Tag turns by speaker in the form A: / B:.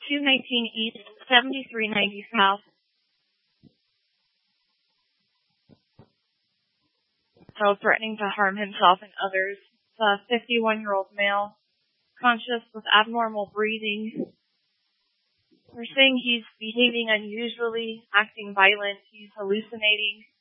A: 219 East, 7390 South. So threatening to harm himself and others. It's a 51-year-old male, conscious with abnormal breathing. We're saying he's behaving unusually, acting violent, he's hallucinating.